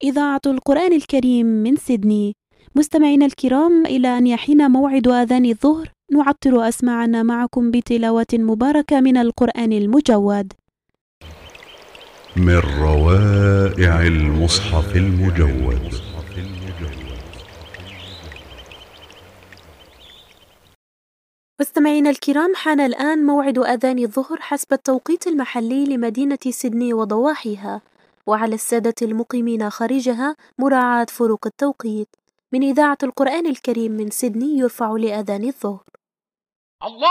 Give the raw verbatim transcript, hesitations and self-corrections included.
إذاعة القرآن الكريم من سيدني. مستمعينا الكرام، إلى أن يحين موعد آذان الظهر نعطر أسماعنا معكم بتلاوة مباركة من القرآن المجود. من روائع المصحف المجود. مستمعينا الكرام، حان الآن موعد آذان الظهر حسب التوقيت المحلي لمدينة سيدني وضواحيها، وعلى السادة المقيمين خارجها مراعاة فروق التوقيت. من إذاعة القرآن الكريم من سيدني يرفع لآذان الظهر. الله